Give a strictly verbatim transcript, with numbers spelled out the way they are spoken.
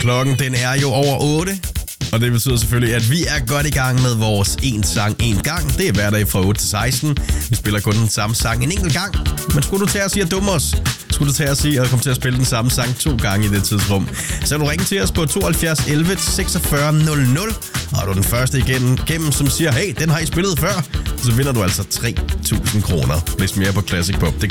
Klokken den er jo over otte, og det betyder selvfølgelig, at vi er godt i gang med vores en sang en gang. Det er hver dag fra otte til seksten. Vi spiller kun den samme sang en enkelt gang. Men skulle du tage og sige at dumme os, skulle du tage og sige at komme til at spille den samme sang to gange i det tidsrum, så kan du ringe til os på tooghalvfjerds elleve seksogfyrre nul nul. Og er du den første igen, gennem, som siger, hey, den har I spillet før, så vinder du altså tre tusind kroner. Læs mere på Classic Pop.